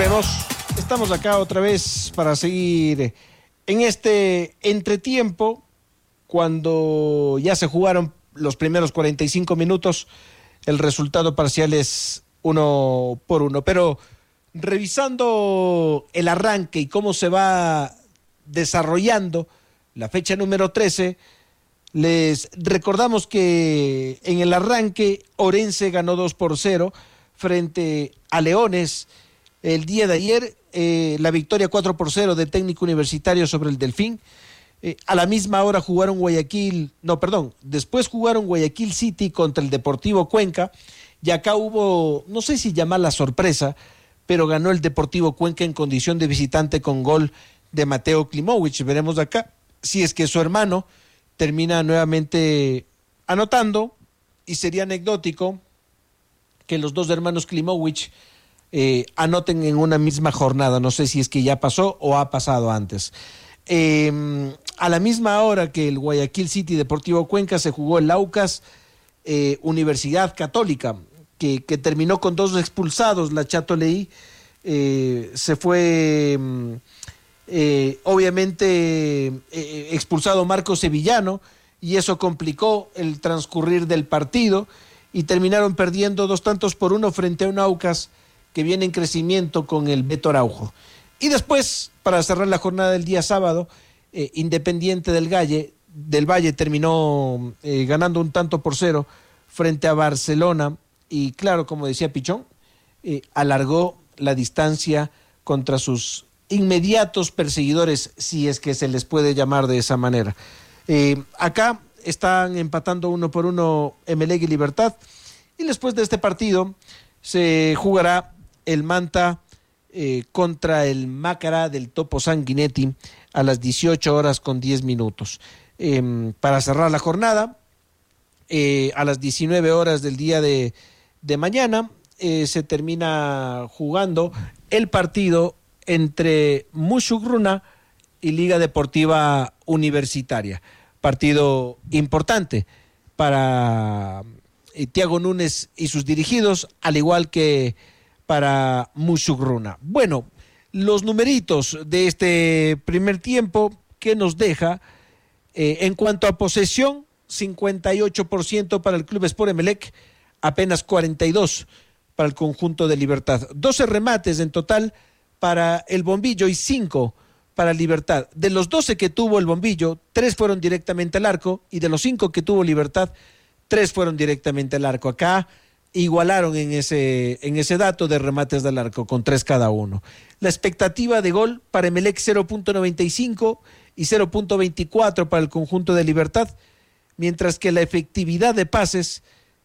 Volvemos. Estamos acá otra vez para seguir en este entretiempo, cuando ya se jugaron los primeros 45 minutos. El resultado parcial es 1-1, pero revisando el arranque y cómo se va desarrollando la fecha número 13, les recordamos que en el arranque Orense ganó 2-0 frente a Leones. El día de ayer, la victoria 4-0 de Técnico Universitario sobre el Delfín. A la misma hora jugaron después jugaron Guayaquil City contra el Deportivo Cuenca, y acá hubo, no sé si llamarla sorpresa, pero ganó el Deportivo Cuenca en condición de visitante con gol de Mateo Klimovich. Veremos acá si es que su hermano termina nuevamente anotando, y sería anecdótico que los dos hermanos Klimovich anoten en una misma jornada. No sé si es que ya pasó o ha pasado antes. A la misma hora que el Guayaquil City Deportivo Cuenca se jugó el Aucas Universidad Católica, que terminó con 2 expulsados. La Chato Leí se fue obviamente expulsado Marco Sevillano, y eso complicó el transcurrir del partido, y terminaron perdiendo 2-1 frente a un Aucas que viene en crecimiento con el Beto Araujo. Y después, para cerrar la jornada del día sábado, Independiente del Valle terminó ganando 1-0 frente a Barcelona, y claro, como decía Pichón, alargó la distancia contra sus inmediatos perseguidores, si es que se les puede llamar de esa manera. Acá están empatando 1-1 Emelec y Libertad, y después de este partido se jugará el Manta contra el Mácara del Topo Sanguinetti a las 18:10. Para cerrar la jornada, a las 19 horas del día de mañana, se termina jugando el partido entre Musugruna y Liga Deportiva Universitaria. Partido importante para Thiago Núñez y sus dirigidos, al igual que para Musugruna. Bueno, los numeritos de este primer tiempo que nos deja, en cuanto a posesión, 58% para el Club Sport Emelec, apenas 42% para el conjunto de Libertad. 12 remates en total para el Bombillo y 5 para Libertad. De los 12 que tuvo el Bombillo, 3 fueron directamente al arco, y de los 5 que tuvo Libertad, 3 fueron directamente al arco. Acá igualaron en ese dato de remates del arco, con 3 cada uno. La expectativa de gol para Emelec 0.95 y 0.24 para el conjunto de Libertad, mientras que la efectividad de pases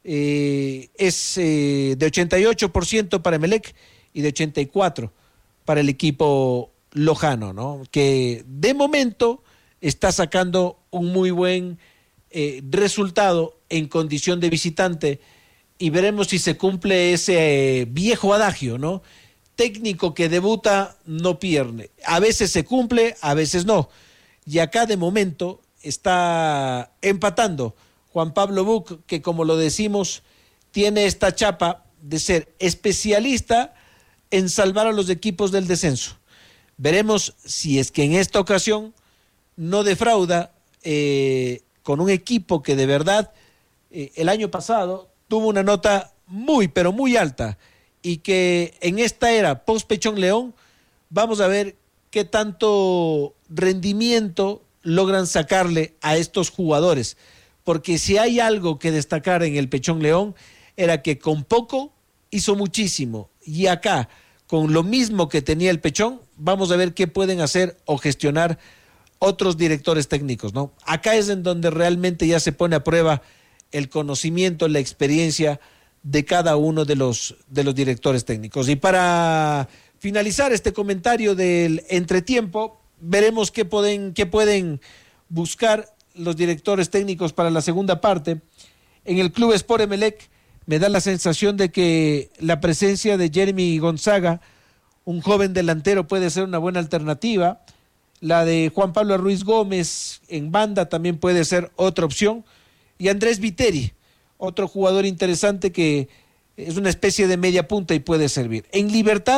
es de 88% para Emelec y de 84% para el equipo lojano, ¿no? Que de momento está sacando un muy buen resultado en condición de visitante, y veremos si se cumple ese viejo adagio, ¿no? Técnico que debuta no pierde. A veces se cumple, a veces no. Y acá de momento está empatando Juan Pablo Buch, que, como lo decimos, tiene esta chapa de ser especialista en salvar a los equipos del descenso. Veremos si es que en esta ocasión no defrauda con un equipo que de verdad el año pasado tuvo una nota muy, pero muy alta, y que en esta era post-Pechón León vamos a ver qué tanto rendimiento logran sacarle a estos jugadores, porque si hay algo que destacar en el Pechón León era que con poco hizo muchísimo, y acá con lo mismo que tenía el Pechón vamos a ver qué pueden hacer o gestionar otros directores técnicos, ¿no? Acá es en donde realmente ya se pone a prueba el conocimiento, la experiencia de cada uno de los directores técnicos. Y para finalizar este comentario del entretiempo, veremos qué pueden buscar los directores técnicos para la segunda parte. En el Club Sport Emelec me da la sensación de que la presencia de Jeremy Gonzaga, un joven delantero, puede ser una buena alternativa. La de Juan Pablo Ruiz Gómez en banda también puede ser otra opción. Y Andrés Viteri, otro jugador interesante que es una especie de media punta y puede servir. En Libertad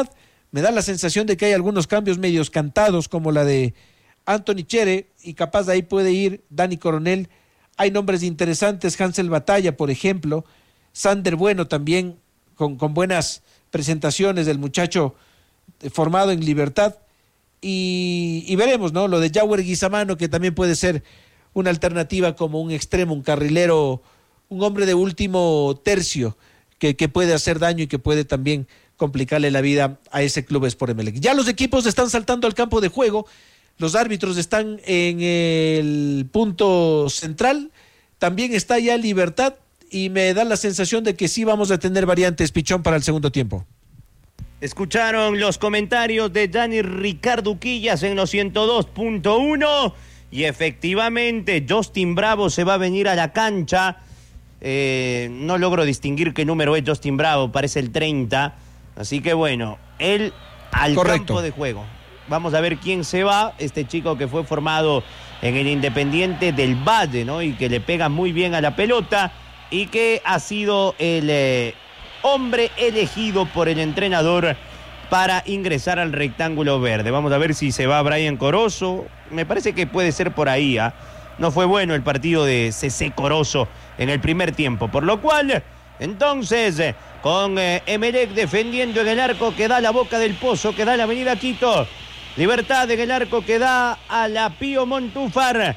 Me da la sensación de que hay algunos cambios medios cantados, como la de Anthony Chere, y capaz de ahí puede ir Dani Coronel. Hay nombres interesantes, Hansel Batalla, por ejemplo, Sander Bueno también, con buenas presentaciones del muchacho formado en Libertad, y veremos, ¿no? Lo de Jauer Guizamano, que también puede ser una alternativa como un extremo, un carrilero, un hombre de último tercio, que puede hacer daño y que puede también complicarle la vida a ese Club Sport Emelec. Ya los equipos están saltando al campo de juego, los árbitros están en el punto central, también está ya Libertad, y me da la sensación de que sí vamos a tener variantes, Pichón, para el segundo tiempo. Escucharon los comentarios de Dani Ricardo Quillas en los 102.1 y efectivamente Justin Bravo se va a venir a la cancha. No logro distinguir qué número es Justin Bravo, parece el 30, así que bueno, él al campo de juego. Vamos a ver quién se va, este chico que fue formado en el Independiente del Valle, ¿no? Y que le pega muy bien a la pelota y que ha sido el hombre elegido por el entrenador para ingresar al rectángulo verde. Vamos a ver si se va Brian Corozo, me parece que puede ser por ahí, ¿eh? No fue bueno el partido de CC Corozo en el primer tiempo, por lo cual, entonces, con Emelec defendiendo en el arco que da a la Boca del Pozo, que da a la Avenida Quito, Libertad en el arco que da a la Pío Montúfar,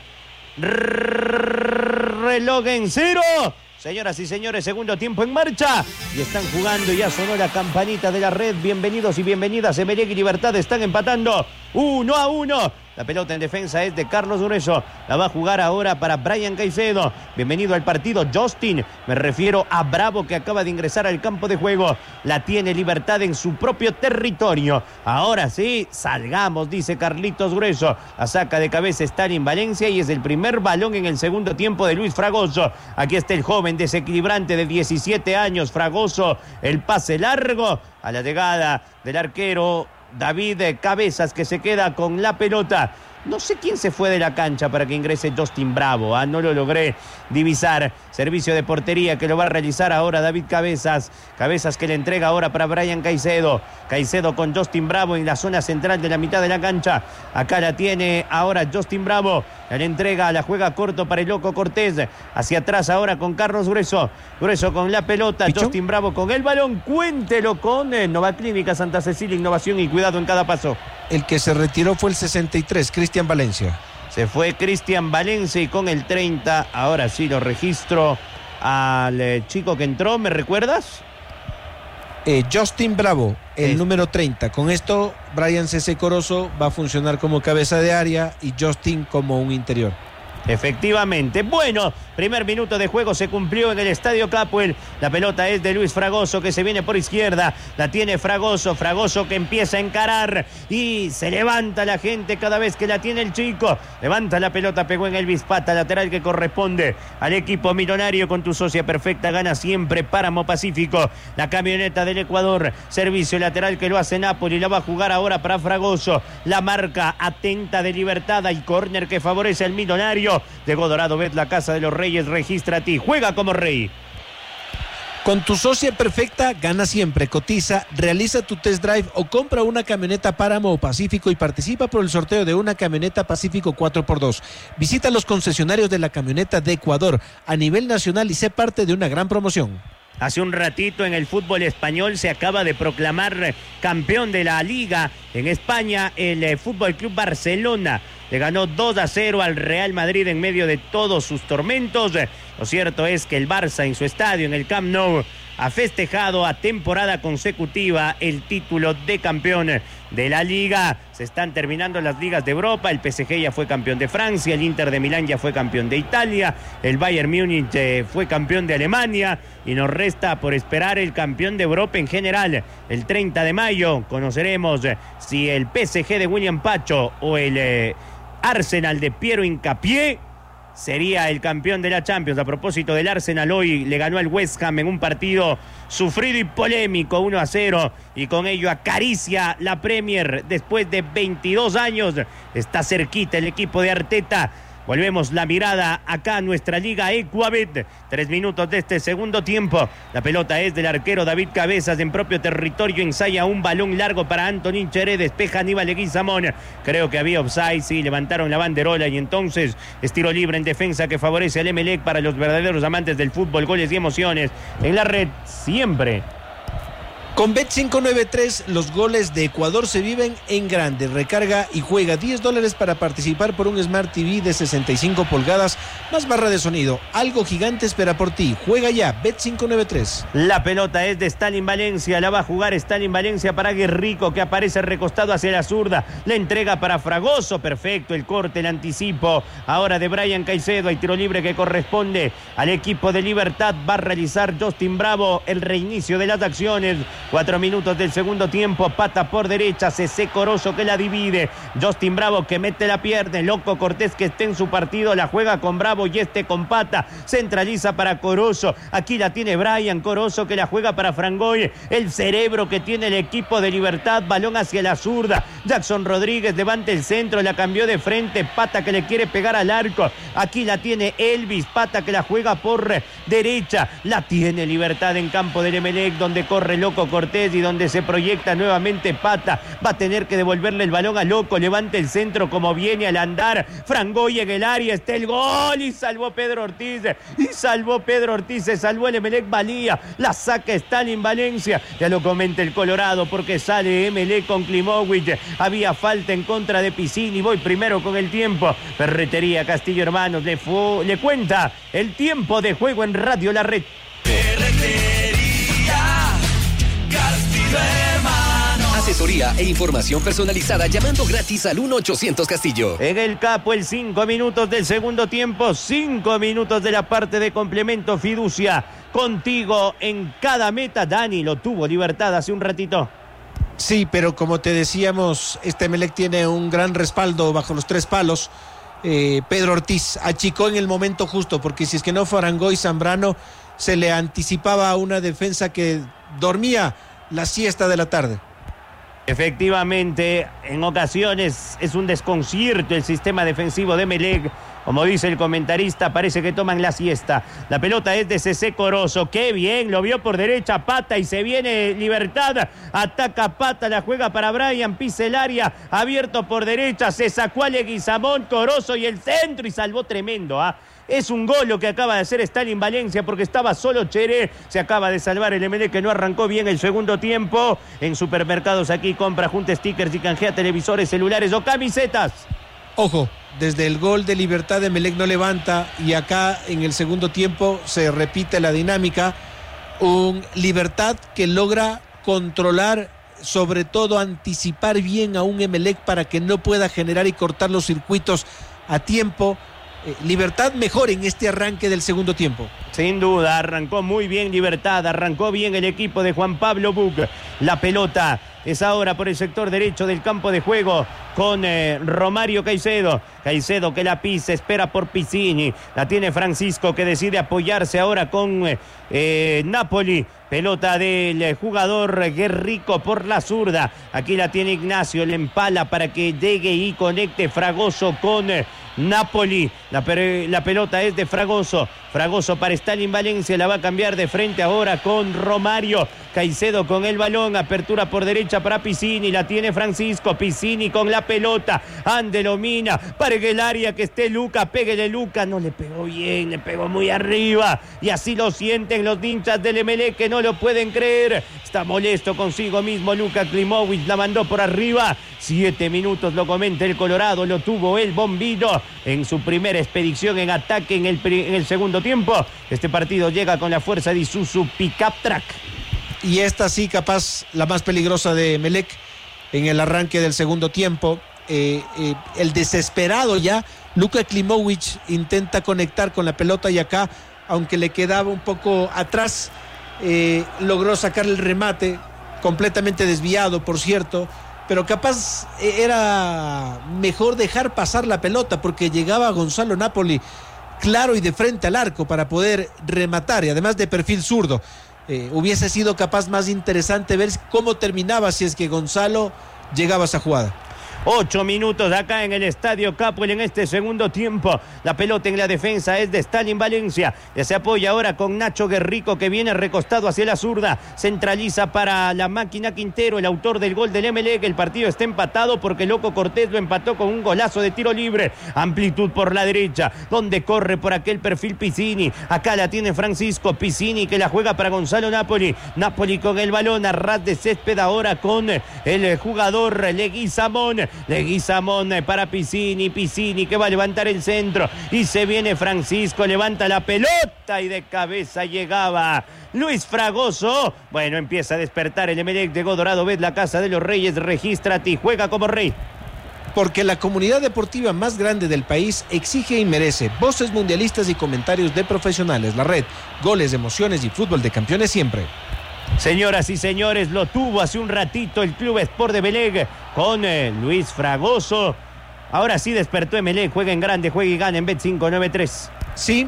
reloj en cero. Señoras y señores, segundo tiempo en marcha y están jugando, ya sonó la campanita de la red. Bienvenidos y bienvenidas, Emelec y Libertad están empatando 1-1. La pelota en defensa es de Carlos Grueso, la va a jugar ahora para Brian Caicedo. Bienvenido al partido, Justin, me refiero a Bravo, que acaba de ingresar al campo de juego. La tiene Libertad en su propio territorio. Ahora sí, salgamos, dice Carlitos Grueso. La saca de cabeza Stalin Valencia y es el primer balón en el segundo tiempo de Luis Fragoso. Aquí está el joven desequilibrante de 17 años, Fragoso, el pase largo a la llegada del arquero David Cabezas, que se queda con la pelota. No sé quién se fue de la cancha para que ingrese Justin Bravo, ¿eh? No lo logré divisar. Servicio de portería que lo va a realizar ahora David Cabezas. Cabezas que le entrega ahora para Brian Caicedo. Caicedo con Justin Bravo en la zona central de la mitad de la cancha. Acá la tiene ahora Justin Bravo. La entrega, la juega corto para el Loco Cortés. Hacia atrás ahora con Carlos Grueso. Grueso con la pelota. ¿Pichón? Justin Bravo con el balón. Cuéntelo con Nova Clínica Santa Cecilia. Innovación y cuidado en cada paso. El que se retiró fue el 63, Cristian Valencia. Se fue Cristian Valencia y con el 30, ahora sí lo registro al chico que entró, ¿me recuerdas? Justin Bravo, el número 30. Con esto, Brian C.C. Corozo va a funcionar como cabeza de área y Justin como un interior. Efectivamente. Bueno, primer minuto de juego se cumplió en el Estadio Capuel. La pelota es de Luis Fragoso, que se viene por izquierda. La tiene Fragoso. Fragoso que empieza a encarar y se levanta la gente cada vez que la tiene el chico. Levanta la pelota, pegó en el bispata, lateral que corresponde al equipo millonario. Con tu socia perfecta gana siempre Páramo Pacífico. La camioneta del Ecuador. Servicio lateral que lo hace Napoli. La va a jugar ahora para Fragoso. La marca atenta de Libertad. Hay córner que favorece al millonario. Llegó Dorado Bet, la casa de los Reyes, registra a ti, juega como rey. Con tu socia perfecta, gana siempre, cotiza, realiza tu test drive o compra una camioneta Páramo o Pacífico y participa por el sorteo de una camioneta Pacífico 4x2. Visita los concesionarios de la camioneta de Ecuador a nivel nacional y sé parte de una gran promoción. Hace un ratito en el fútbol español se acaba de proclamar campeón de la Liga en España el Fútbol Club Barcelona. Le ganó 2-0 al Real Madrid en medio de todos sus tormentos. Lo cierto es que el Barça en su estadio, en el Camp Nou, ha festejado a temporada consecutiva el título de campeón de la Liga. Se están terminando las ligas de Europa. El PSG ya fue campeón de Francia, el Inter de Milán ya fue campeón de Italia, el Bayern Múnich fue campeón de Alemania y nos resta por esperar el campeón de Europa en general. El 30 de mayo conoceremos si el PSG de William Pacho o el Arsenal de Piero Hincapié sería el campeón de la Champions. A propósito del Arsenal, hoy le ganó al West Ham en un partido sufrido y polémico, 1-0, y con ello acaricia la Premier después de 22 años. Está cerquita el equipo de Arteta Volvemos la mirada acá a nuestra liga Ecuabet. 3 minutos de este segundo tiempo. La pelota es del arquero David Cabezas en propio territorio. Ensaya un balón largo para Antonín Cheré. Despeja Aníbal Leguizamón. Creo que había offside. Sí, levantaron la banderola y entonces es tiro libre en defensa que favorece al Emelec para los verdaderos amantes del fútbol. Goles y emociones en la red siempre. Con Bet593 los goles de Ecuador se viven en grande. Recarga y juega $10 para participar por un Smart TV de 65 pulgadas más barra de sonido. Algo gigante espera por ti. Juega ya, Bet593. La pelota es de Stalin Valencia. La va a jugar Stalin Valencia para Guerrico, que aparece recostado hacia la zurda. La entrega para Fragoso. Perfecto el corte, el anticipo. Ahora de Brian Caicedo. Hay tiro libre que corresponde al equipo de Libertad. Va a realizar Justin Bravo el reinicio de las acciones. 4 minutos del segundo tiempo, pata por derecha, Cecé Corozo que la divide, Justin Bravo que mete la pierna, el Loco Cortés que está en su partido, la juega con Bravo y con pata, centraliza para Corozo, aquí la tiene Brian Corozo que la juega para Frangoy, el cerebro que tiene el equipo de Libertad, balón hacia la zurda, Jackson Rodríguez levanta el centro, la cambió de frente, pata que le quiere pegar al arco, aquí la tiene Elvis, pata que la juega por derecha, la tiene Libertad en campo del Emelec, donde corre Loco Cortés y donde se proyecta nuevamente Pata, va a tener que devolverle el balón a Loco, levanta el centro como viene al andar, Frangoy en el área, está el gol y salvó Pedro Ortiz, se salvó el Emelec Valía, la saca Stalin Valencia, ya lo comenta el Colorado porque sale Emelec con Klimovic, había falta en contra de Piscini, voy primero con el tiempo, Ferretería Castillo Hermanos le cuenta el tiempo de juego en Radio La Red. Asesoría e información personalizada llamando gratis al 1-800 Castillo. En el Capo, el 5 minutos del segundo tiempo, 5 minutos de la parte de complemento. Fiducia, contigo en cada meta. Dani lo tuvo Libertad hace un ratito. Sí, pero como te decíamos, este Emelec tiene un gran respaldo bajo los 3 palos. Pedro Ortiz achicó en el momento justo, porque si es que no fue Arangoy Zambrano, se le anticipaba a una defensa que dormía la siesta de la tarde. Efectivamente, en ocasiones es un desconcierto el sistema defensivo de Emelec. Como dice el comentarista, parece que toman la siesta. La pelota es de Cecé Corozo. ¡Qué bien! Lo vio por derecha Pata y se viene Libertad. Ataca Pata, la juega para Brian, pisa el área, abierto por derecha. Se sacó a Leguizamón, Corozo y el centro y salvó tremendo. Es un gol lo que acaba de hacer Stalin Valencia porque estaba solo Cheré. Se acaba de salvar el Emelec que no arrancó bien el segundo tiempo. En supermercados aquí compra, junta stickers y canjea televisores, celulares o camisetas. Ojo, desde el gol de Libertad Emelec no levanta y acá en el segundo tiempo se repite la dinámica. Un Libertad que logra controlar, sobre todo anticipar bien a un Emelec para que no pueda generar y cortar los circuitos a tiempo. Libertad mejor en este arranque del segundo tiempo. Sin duda, arrancó muy bien Libertad, arrancó bien el equipo de Juan Pablo Buc. La pelota es ahora por el sector derecho del campo de juego con Romario Caicedo. Caicedo que la pisa, espera por Piscini. La tiene Francisco que decide apoyarse ahora con Napoli. Pelota del jugador Guerrico por la zurda. Aquí la tiene Ignacio, le empala para que llegue y conecte Fragoso con Napoli. La pelota es de Fragoso. Fragoso para Stalin Valencia, la va a cambiar de frente ahora con Romario. Caicedo con el balón, apertura por derecha para Piscini, la tiene Francisco. Piscini con la pelota, Andelomina, para el área que esté Luca, péguele Luca. No le pegó bien, le pegó muy arriba. Y así lo sienten los hinchas del Emelec que no lo pueden creer. Está molesto consigo mismo Luka Klimovic, la mandó por arriba. 7 minutos, lo comenta el Colorado, lo tuvo el Bombino en su primera expedición en ataque en el segundo tiempo. Este partido llega con la fuerza de Isuzu Pickup Track. Y esta sí, capaz la más peligrosa de Emelec en el arranque del segundo tiempo. El desesperado ya, Luka Klimovic intenta conectar con la pelota y acá, aunque le quedaba un poco atrás, logró sacar el remate, completamente desviado, por cierto, pero capaz era mejor dejar pasar la pelota porque llegaba Gonzalo Napoli claro y de frente al arco para poder rematar y además de perfil zurdo. Hubiese sido capaz más interesante ver cómo terminaba si es que Gonzalo llegaba a esa jugada. 8 minutos acá en el Estadio Capuel en este segundo tiempo. La pelota en la defensa es de Stalin Valencia. Ya se apoya ahora con Nacho Guerrico, que viene recostado hacia la zurda. Centraliza para la máquina Quintero, el autor del gol del Emelec. El partido está empatado porque Loco Cortés lo empató con un golazo de tiro libre. Amplitud por la derecha, donde corre por aquel perfil Piccini. Acá la tiene Francisco Piccini, que la juega para Gonzalo Napoli. Napoli con el balón a ras de césped ahora con el jugador Leguizamón. Leguizamón para Piccini que va a levantar el centro y se viene Francisco, levanta la pelota y de cabeza llegaba Luis Fragoso. Bueno, empieza a despertar el Emelec de Godorado. Ves la Casa de los Reyes, regístrate y juega como rey. Porque la comunidad deportiva más grande del país exige y merece voces mundialistas y comentarios de profesionales. La red, goles, emociones y fútbol de campeones siempre. Señoras y señores, lo tuvo hace un ratito el Club Sport de Emelec con Luis Fragoso. Ahora sí despertó Emelec, juega en grande, juega y gana en Bet593. Sí,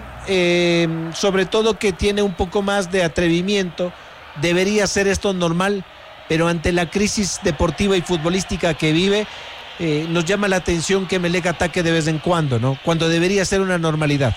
sobre todo que tiene un poco más de atrevimiento. Debería ser esto normal, pero ante la crisis deportiva y futbolística que vive, nos llama la atención que Emelec ataque de vez en cuando, ¿no? Cuando debería ser una normalidad.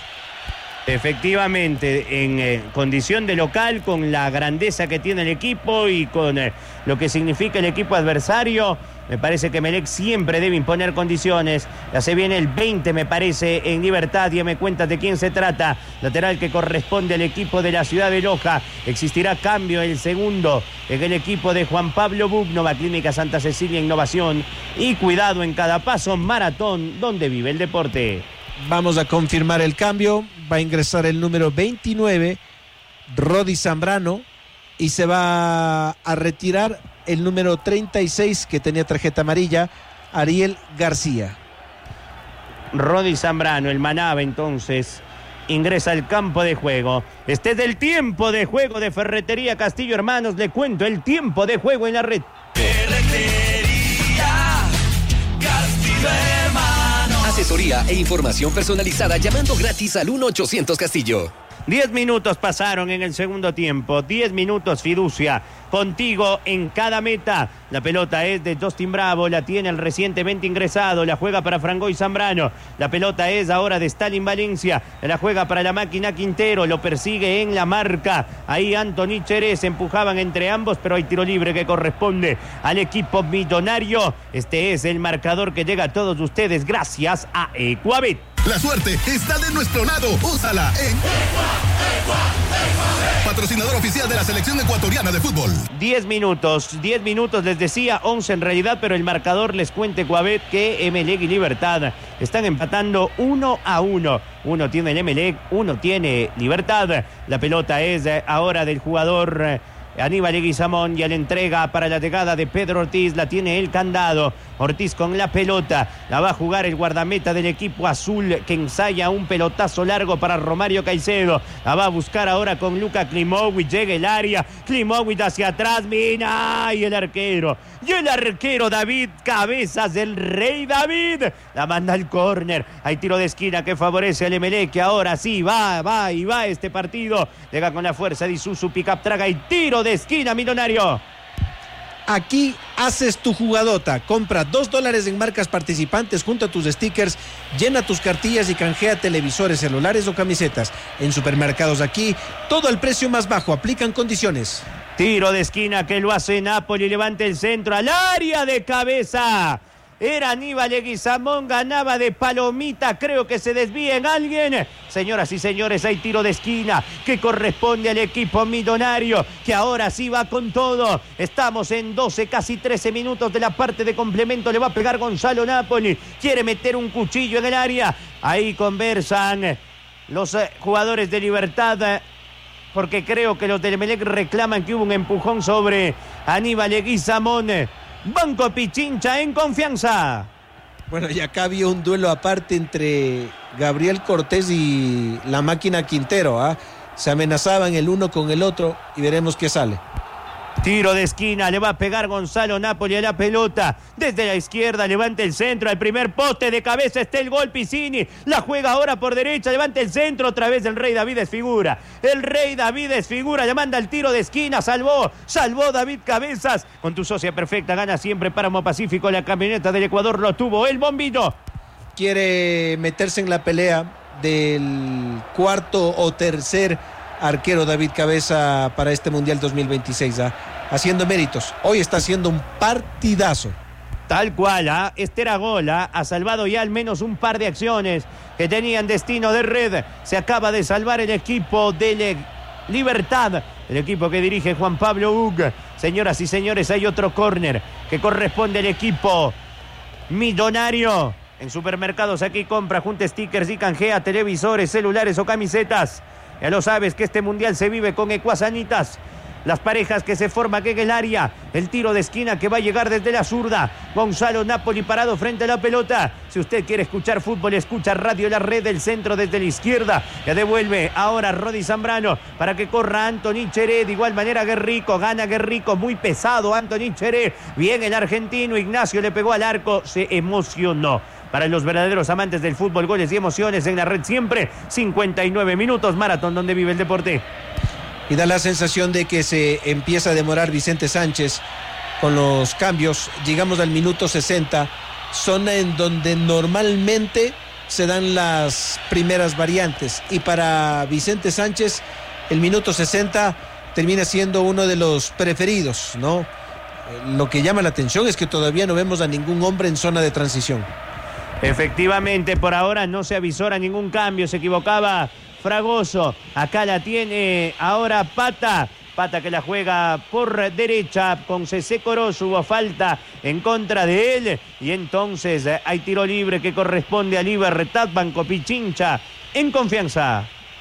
Efectivamente, en condición de local, con la grandeza que tiene el equipo y con lo que significa el equipo adversario, me parece que Emelec siempre debe imponer condiciones. Ya se viene el 20, me parece, en Libertad. Ya me cuentas de quién se trata. Lateral que corresponde al equipo de la ciudad de Loja. Existirá cambio el segundo en el equipo de Juan Pablo Búbnova, Clínica Santa Cecilia Innovación. Y cuidado en cada paso, maratón, donde vive el deporte. Vamos a confirmar el cambio. Va a ingresar el número 29, Rodi Zambrano, y se va a retirar el número 36, que tenía tarjeta amarilla, Ariel García. Rodi Zambrano, el Manaba, entonces ingresa al campo de juego. Este es el tiempo de juego de Ferretería Castillo Hermanos. Le cuento el tiempo de juego en la red. Ferretería Castillo Hermanos. Asesoría e información personalizada llamando gratis al 1-800 Castillo. 10 minutos pasaron en el segundo tiempo. 10 minutos, fiducia. Contigo en cada meta. La pelota es de Justin Bravo. La tiene el recientemente ingresado. La juega para Frangoy Zambrano. La pelota es ahora de Stalin Valencia. La juega para la máquina Quintero. Lo persigue en la marca. Ahí Anthony Cherez. Empujaban entre ambos, pero hay tiro libre que corresponde al equipo millonario. Este es el marcador que llega a todos ustedes gracias a Equabet. La suerte está de nuestro lado. Úsala en patrocinador oficial de la selección ecuatoriana de fútbol. 10 minutos les decía, 11 en realidad, pero el marcador les cuenta Equabet que Emelec y Libertad están empatando 1-1. Uno tiene el Emelec, uno tiene Libertad. La pelota es ahora del jugador Aníbal Leguizamón, y a la entrega para la llegada de Pedro Ortiz. La tiene el Candado. Ortiz con la pelota. La va a jugar el guardameta del equipo azul, que ensaya un pelotazo largo para Romario Caicedo. La va a buscar ahora con Luka Klimovic. Llega el área. Klimovic hacia atrás. Mina. Y el arquero David Cabezas, el rey David. La manda al córner. Hay tiro de esquina que favorece al Emelec, que ahora sí va este partido. Llega con la fuerza de Isuzu Pickup Traga y tiro de esquina millonario. Aquí haces tu jugadota. Compra $2 en marcas participantes junto a tus stickers, llena tus cartillas y canjea televisores, celulares o camisetas. En Supermercados Aquí, todo al precio más bajo. Aplican condiciones. Tiro de esquina que lo hace Napoli. Levanta el centro al área de cabeza. Era Aníbal Leguizamón, ganaba de palomita, creo que se desvía en alguien. Señoras y señores, hay tiro de esquina que corresponde al equipo millonario, que ahora sí va con todo. Estamos en 12, casi 13 minutos de la parte de complemento. Le va a pegar Gonzalo Napoli, quiere meter un cuchillo en el área. Ahí conversan los jugadores de Libertad, porque creo que los del Emelec reclaman que hubo un empujón sobre Aníbal Leguizamón. Banco Pichincha en confianza. Bueno, y acá había un duelo aparte entre Gabriel Cortés y la máquina Quintero, ¿ah? Se amenazaban el uno con el otro y veremos qué sale. Tiro de esquina, le va a pegar Gonzalo Napoli a la pelota. Desde la izquierda, levanta el centro, al primer poste de cabeza está el gol Piccini. La juega ahora por derecha, levanta el centro, otra vez el Rey David Desfigura. El Rey David Desfigura, le manda el tiro de esquina, salvó David Cabezas. Con tu socia perfecta, gana siempre Páramo Pacífico, la camioneta del Ecuador lo tuvo el Bombino. Quiere meterse en la pelea del cuarto o tercer arquero David Cabeza para este Mundial 2026, haciendo méritos. Hoy está haciendo un partidazo. Tal cual, este era gol, ha salvado ya al menos un par de acciones que tenían destino de red. Se acaba de salvar el equipo de Libertad, el equipo que dirige Juan Pablo Hug. Señoras y señores, hay otro córner que corresponde al equipo millonario. En supermercados aquí compra, junta stickers y canjea televisores, celulares o camisetas. Ya lo sabes que este mundial se vive con Ecuasanitas. Las parejas que se forman en el área. El tiro de esquina que va a llegar desde la zurda. Gonzalo Napoli parado frente a la pelota. Si usted quiere escuchar fútbol, escucha Radio La Red del centro desde la izquierda. Que devuelve ahora Rodi Zambrano para que corra Anthony Cheré. De igual manera Guerrico. Gana Guerrico. Muy pesado Anthony Cheré. Bien el argentino. Ignacio le pegó al arco. Se emocionó. Para los verdaderos amantes del fútbol, goles y emociones en La Red siempre. 59 minutos, maratón donde vive el deporte. Y da la sensación de que se empieza a demorar Vicente Sánchez con los cambios. Llegamos al minuto 60, zona en donde normalmente se dan las primeras variantes. Y para Vicente Sánchez, el minuto 60 termina siendo uno de los preferidos, ¿no? Lo que llama la atención es que todavía no vemos a ningún hombre en zona de transición. Efectivamente, por ahora no se avisora ningún cambio, se equivocaba Fragoso. Acá la tiene ahora Pata que la juega por derecha con Cecé Corozo. Hubo falta en contra de él y entonces hay tiro libre que corresponde a Libertad. Banco Pichincha en confianza.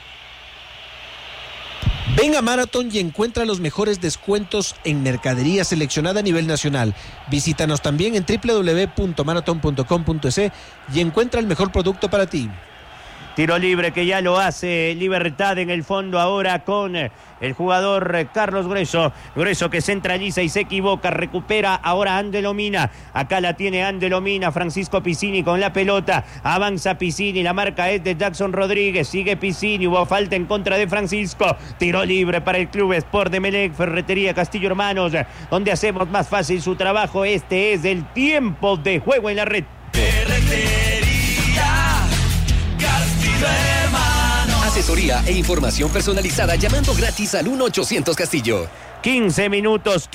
Ven a Marathon y encuentra los mejores descuentos en mercadería seleccionada a nivel nacional. Visítanos también en www.marathon.com.es y encuentra el mejor producto para ti. Tiro libre que ya lo hace Libertad en el fondo ahora con el jugador Carlos Grueso. Grueso que centraliza y se equivoca. Recupera ahora Andelomina. Acá la tiene Andelomina. Francisco Piccini con la pelota. Avanza Piccini. La marca es de Jackson Rodríguez. Sigue Piccini. Hubo falta en contra de Francisco. Tiro libre para el Club Sport de Emelec. Ferretería Castillo Hermanos, donde hacemos más fácil su trabajo. Este es el tiempo de juego en la red. Asesoría e información personalizada llamando gratis al 1-800 Castillo. 15 minutos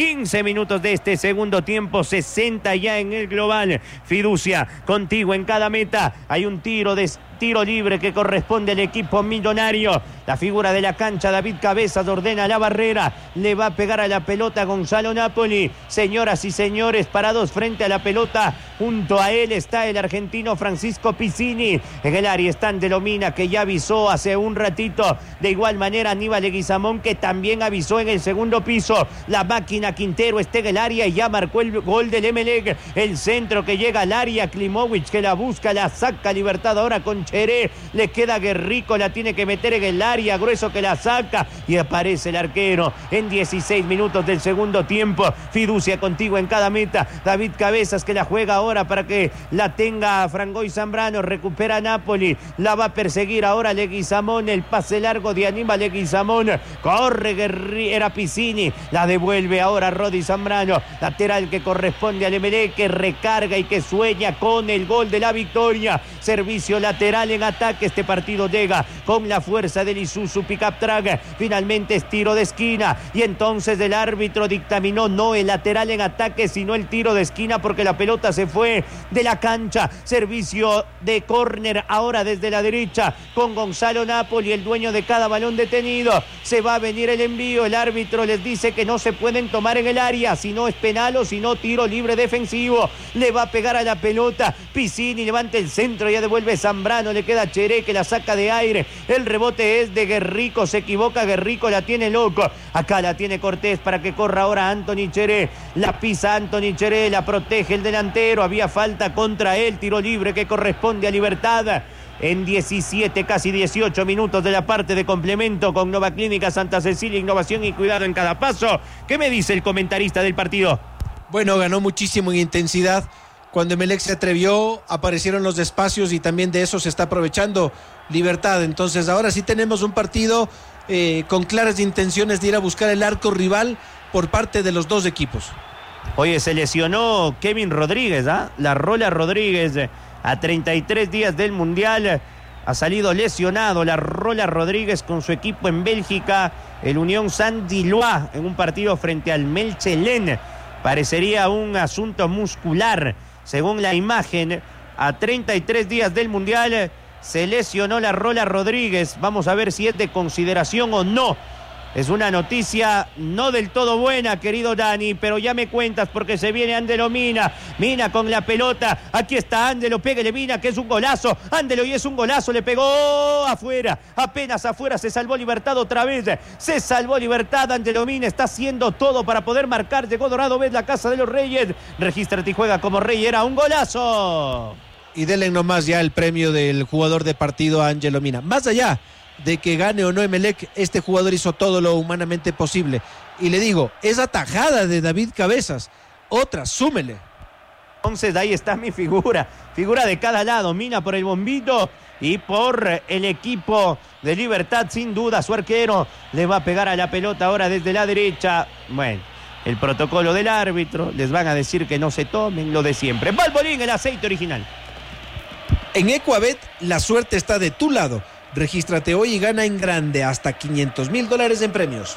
de este segundo tiempo, 60 ya en el global. Fiducia, contigo en cada meta. Hay un tiro libre que corresponde al equipo millonario. La figura de la cancha, David Cabezas, ordena la barrera. Le va a pegar a la pelota Gonzalo Napoli. Señoras y señores, parados frente a la pelota. Junto a él está el argentino Francisco Piccini. En el área está Andelomina, que ya avisó hace un ratito. De igual manera Aníbal Leguizamón, que también avisó en el segundo piso. La máquina Quintero está en el área y ya marcó el gol del Emelec. El centro que llega al área, Klimovic que la busca, la saca Libertad ahora con Cheré. Le queda Guerrico, la tiene que meter en el área. Grueso que la saca y aparece el arquero en 16 minutos del segundo tiempo. Fiducia contigo en cada meta. David Cabezas que la juega ahora para que la tenga Frangoy Zambrano. Recupera Napoli. La va a perseguir ahora Leguizamón. El pase largo de Aníbal Leguizamón. Corre era Piccini. La devuelve ahora Rodi Zambrano. Lateral que corresponde al Emelec, que recarga y que sueña con el gol de la victoria. Servicio lateral en ataque. Este partido llega con la fuerza del Isuzu Pickup Truck. Finalmente es tiro de esquina. Y entonces el árbitro dictaminó no el lateral en ataque, sino el tiro de esquina porque la pelota se fue de la cancha. Servicio de córner ahora desde la derecha con Gonzalo Napoli, el dueño de cada balón detenido. Se va a venir el envío. El árbitro les dice que no se pueden tomar en el área, si no es penal o si no tiro libre defensivo. Le va a pegar a la pelota. Piccini levanta el centro, ya devuelve Zambrano, le queda Cheré que la saca de aire. El rebote es de Guerrico, se equivoca Guerrico, la tiene loco. Acá la tiene Cortés para que corra ahora Anthony Cheré. La pisa Anthony Cheré, la protege el delantero. Había falta contra él, tiro libre que corresponde a Libertad. en 17, casi 18 minutos de la parte de complemento con Nova Clínica Santa Cecilia, innovación y cuidado en cada paso. ¿Qué me dice el comentarista del partido? Bueno, ganó muchísimo en intensidad. Cuando Emelec se atrevió, aparecieron los espacios y también de eso se está aprovechando Libertad. Entonces ahora sí tenemos un partido con claras intenciones de ir a buscar el arco rival por parte de los dos equipos. Oye, se lesionó Kevin Rodríguez, La Rola Rodríguez, a 33 días del Mundial. Ha salido lesionado la Rola Rodríguez con su equipo en Bélgica, el Unión Saint-Gilloise, en un partido frente al Mechelen. Parecería un asunto muscular. Según la imagen, a 33 días del Mundial se lesionó la Rola Rodríguez. Vamos a ver si es de consideración o no. Es una noticia no del todo buena, querido Dani, pero ya me cuentas porque se viene Ángelo Mina. Mina con la pelota. Aquí está Ángelo, pégale Mina, que es un golazo. Ángelo, y es un golazo, le pegó afuera. Apenas afuera, se salvó Libertad otra vez. Se salvó Libertad, Ángelo Mina está haciendo todo para poder marcar. Llegó Dorado, ves la casa de los Reyes. Regístrate y juega como Rey, era un golazo. Y denle nomás ya el premio del jugador de partido a Ángelo Mina. Más allá de que gane o no Emelec, este jugador hizo todo lo humanamente posible. Y le digo, esa tajada de David Cabezas, otra, súmele. Entonces ahí está mi figura de cada lado, Mina por el bombito y por el equipo de Libertad, sin duda, su arquero le va a pegar a la pelota ahora desde la derecha. Bueno, el protocolo del árbitro, les van a decir que no se tomen, lo de siempre. Balbolín, el aceite original. En Ecuabet, la suerte está de tu lado. Regístrate hoy y gana en grande hasta $500,000 en premios.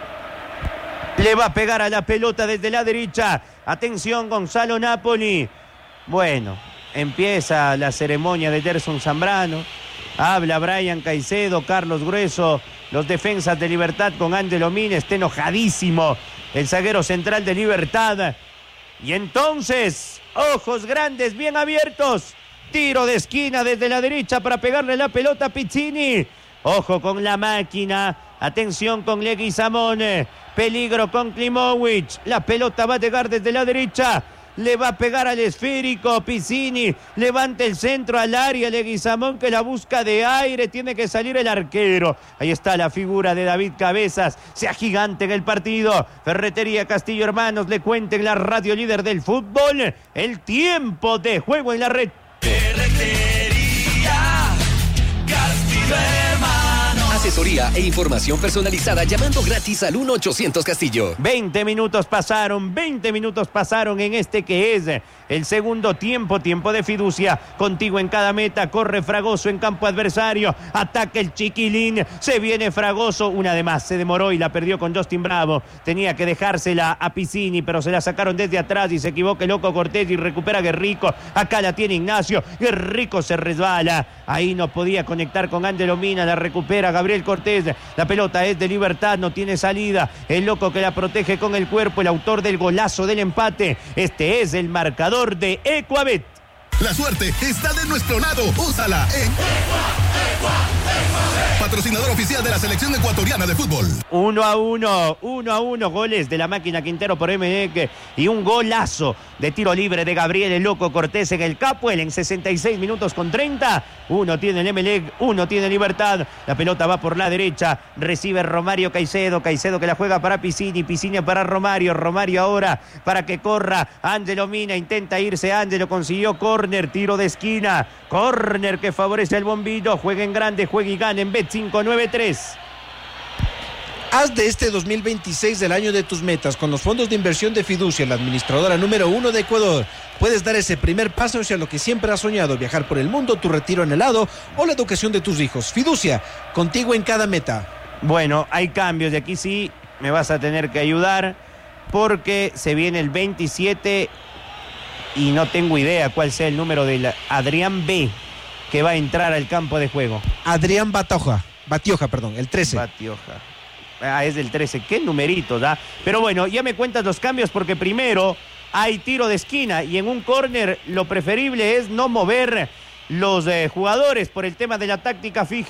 Le va a pegar a la pelota desde la derecha. Atención, Gonzalo Napoli. Bueno, empieza la ceremonia de Gerson Zambrano. Habla Brian Caicedo, Carlos Grueso, los defensas de Libertad con Ángelo Mina. Está enojadísimo el zaguero central de Libertad. Y entonces, ojos grandes, bien abiertos. Tiro de esquina desde la derecha para pegarle la pelota a Piccini. Ojo con la máquina. Atención con Leguizamón. Peligro con Klimovic. La pelota va a llegar desde la derecha. Le va a pegar al esférico. Piccini levanta el centro al área. Leguizamón que la busca de aire. Tiene que salir el arquero. Ahí está la figura de David Cabezas. Se agigante en el partido. Ferretería Castillo Hermanos. Le cuenten la radio líder del fútbol. El tiempo de juego en la red. Ferretería Castillo Hermanos. Asesoría e información personalizada llamando gratis al 1-800 Castillo. 20 minutos pasaron en este que es el segundo tiempo de fiducia. Contigo en cada meta, corre Fragoso en campo adversario, ataca el Chiquilín, se viene Fragoso, una de más, se demoró y la perdió con Justin Bravo. Tenía que dejársela a Piccini, pero se la sacaron desde atrás y se equivoca el Loco Cortés y recupera Guerrico. Acá la tiene Ignacio, Guerrico se resbala, ahí no podía conectar con Ángelo Mina, la recupera Gabriel Cortés, la pelota es de Libertad, no tiene salida, el Loco que la protege con el cuerpo, el autor del golazo del empate. Este es el marcador de Ecuabet. La suerte está de nuestro lado. Úsala en patrocinador oficial de la selección ecuatoriana de fútbol. 1-1, goles de la máquina Quintero por Emelec y un golazo de tiro libre de Gabriel el Loco Cortés en el Capuel en 66 minutos con 30. Uno tiene el Emelec, uno tiene Libertad. La pelota va por la derecha, recibe Romario Caicedo que la juega para Piccini para Romario ahora para que corra Ángelo Mina, intenta irse Ángelo, consiguió córner, tiro de esquina, córner que favorece al bombito. Juega en grande, juega y gana en Bet593. Haz de este 2026 el año de tus metas con los fondos de inversión de Fiducia, la administradora número 1 de Ecuador. Puedes dar ese primer paso hacia lo que siempre has soñado, viajar por el mundo, tu retiro anhelado o la educación de tus hijos. Fiducia, contigo en cada meta. Bueno, hay cambios de aquí, sí, me vas a tener que ayudar porque se viene el 27 y no tengo idea cuál sea el número del Adrián B que va a entrar al campo de juego. Adrián Batioja, el 13. Batioja. Es del 13, qué numeritos, ¿da? Pero bueno, ya me cuentas los cambios porque primero hay tiro de esquina y en un córner lo preferible es no mover los jugadores por el tema de la táctica fija.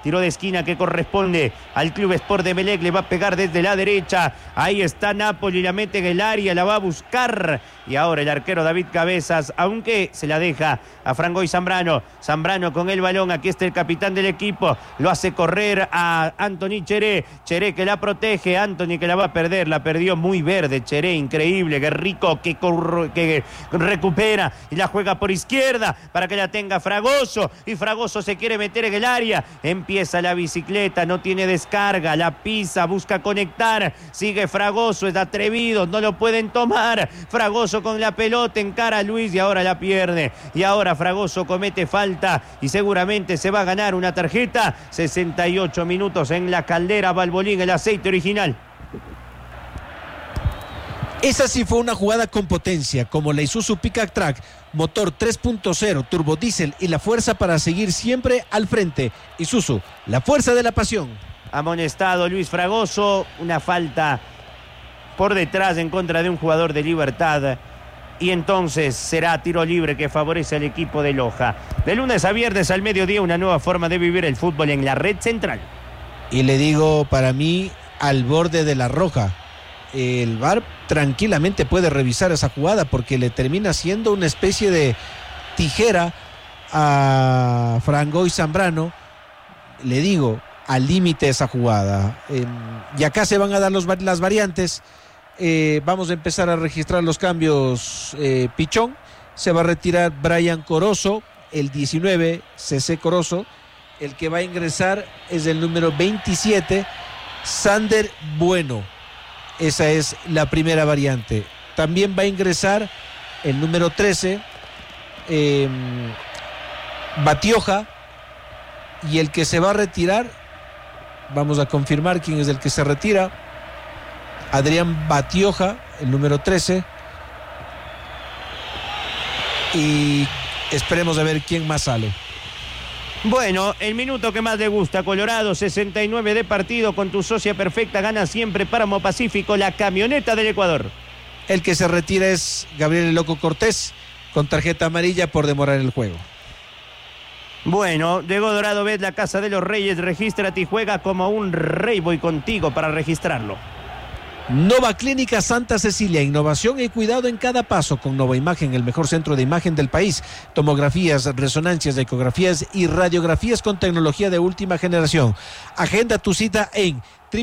tiro de esquina que corresponde al Club Sport de Emelec, le va a pegar desde la derecha, ahí está Napoli, la mete en el área, la va a buscar, y ahora el arquero David Cabezas, aunque se la deja a Frangois Zambrano con el balón, aquí está el capitán del equipo, lo hace correr a Anthony Cheré que la protege, Anthony que la va a perder, la perdió muy verde Cheré, increíble, que rico, que recupera y la juega por izquierda para que la tenga Fragoso, y Fragoso se quiere meter en el área, empieza la bicicleta, no tiene descarga, la pisa, busca conectar, sigue Fragoso, es atrevido, no lo pueden tomar, Fragoso con la pelota encara a Luis y ahora la pierde, y ahora Fragoso comete falta y seguramente se va a ganar una tarjeta. 68 minutos en la Caldera Balbolín, el aceite original. Esa sí fue una jugada con potencia, como la Isuzu Pickup Track, motor 3.0, turbodiesel y la fuerza para seguir siempre al frente. Isuzu, la fuerza de la pasión. Amonestado Luis Fragoso, una falta por detrás en contra de un jugador de Libertad. Y entonces será tiro libre que favorece al equipo de Loja. De lunes a viernes al mediodía, una nueva forma de vivir el fútbol en la red central. Y le digo, para mí, al borde de la roja. El VAR tranquilamente puede revisar esa jugada porque le termina siendo una especie de tijera a Frangois Zambrano. Le digo, al límite esa jugada. Y acá se van a dar las variantes. Vamos a empezar a registrar los cambios. Pichón, se va a retirar Brian Corozo, el 19, CC Corozo. El que va a ingresar es el número 27, Sander Bueno. Esa es la primera variante. También va a ingresar el número 13, Batioja. Y el que se va a retirar, vamos a confirmar quién es el que se retira. Adrián Batioja, el número 13. Y esperemos a ver quién más sale. Bueno, el minuto que más le gusta, Colorado, 69 de partido, con tu socia perfecta, gana siempre Páramo Pacífico, la camioneta del Ecuador. El que se retira es Gabriel El Loco Cortés, con tarjeta amarilla por demorar el juego. Bueno, llegó Dorado Bet, la Casa de los Reyes, regístrate y juega como un rey, voy contigo para registrarlo. Nova Clínica Santa Cecilia, innovación y cuidado en cada paso con Nova Imagen, el mejor centro de imagen del país. Tomografías, resonancias, ecografías y radiografías con tecnología de última generación. Agenda tu cita en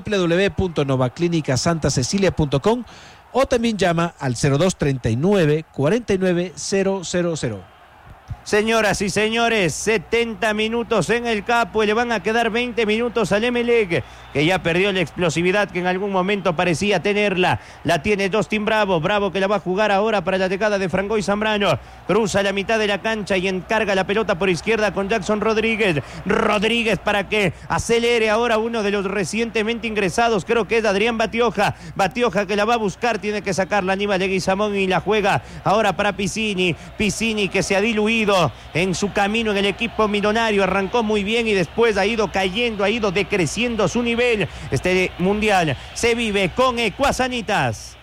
www.novaclinicasantasecilia.com o también llama al 0239 49 000. Señoras y señores, 70 minutos en el Capo y le van a quedar 20 minutos al Emelec, que ya perdió la explosividad que en algún momento parecía tenerla. La tiene Justin Bravo que la va a jugar ahora para la llegada de Frangois Zambrano. Cruza la mitad de la cancha y encarga la pelota por izquierda con Jackson Rodríguez para que acelere ahora uno de los recientemente ingresados, creo que es Adrián Batioja que la va a buscar, tiene que sacarla Aníbal Leguizamón y la juega ahora para Piscini que se ha diluido en su camino en el equipo millonario, arrancó muy bien y después ha ido cayendo, ha ido decreciendo su nivel. Este mundial se vive con Ecuasanitas.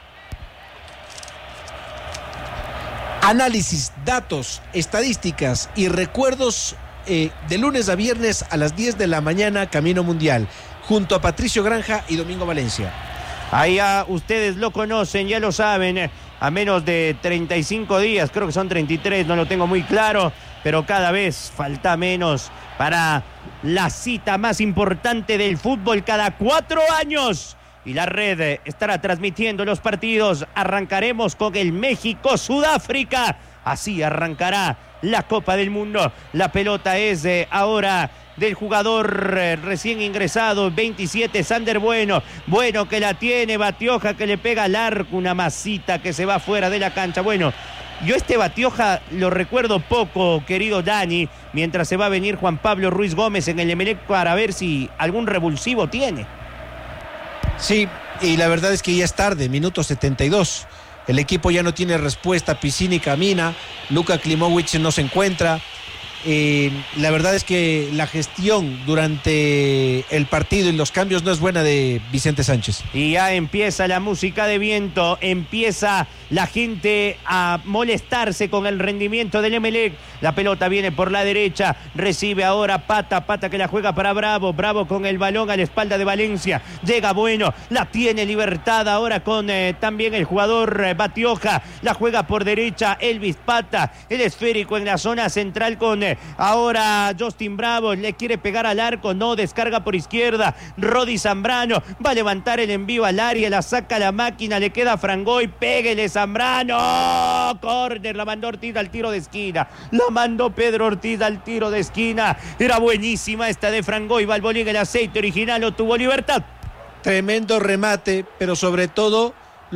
Análisis, datos, estadísticas y recuerdos de lunes a viernes a las 10 de la mañana, Camino Mundial, junto a Patricio Granja y Domingo Valencia. Allá ustedes lo conocen, ya lo saben, a menos de 35 días, creo que son 33, no lo tengo muy claro, pero cada vez falta menos para la cita más importante del fútbol cada 4 años. Y la red estará transmitiendo los partidos. Arrancaremos con el México-Sudáfrica. Así arrancará la Copa del Mundo. La pelota es ahora del jugador recién ingresado, 27, Sander Bueno que la tiene, Batioja que le pega al arco, una masita que se va fuera de la cancha. Bueno, yo Batioja lo recuerdo poco, querido Dani, mientras se va a venir Juan Pablo Ruiz Gómez en el Emelec para ver si algún revulsivo tiene. Sí, y la verdad es que ya es tarde, minuto 72. El equipo ya no tiene respuesta, Piscini camina, Luka Klimovic no se encuentra. La verdad es que la gestión durante el partido y los cambios no es buena de Vicente Sánchez. Y ya empieza la música de viento, empieza la gente a molestarse con el rendimiento del Emelec. La pelota viene por la derecha, recibe ahora Pata que la juega para Bravo con el balón a la espalda de Valencia, llega Bueno, la tiene Libertad ahora con también el jugador Batioja, la juega por derecha Elvis Pata, el esférico en la zona central con ahora Justin Bravo, le quiere pegar al arco, no, descarga por izquierda, Rodi Zambrano, va a levantar el envío al área, la saca la máquina, le queda Frangoy, péguele Zambrano, córner, la mandó Ortiz al tiro de esquina, la mandó Pedro Ortiz al tiro de esquina, era buenísima esta de Frangoy, Balbolín, el aceite original, lo tuvo Libertad. Tremendo remate, pero sobre todo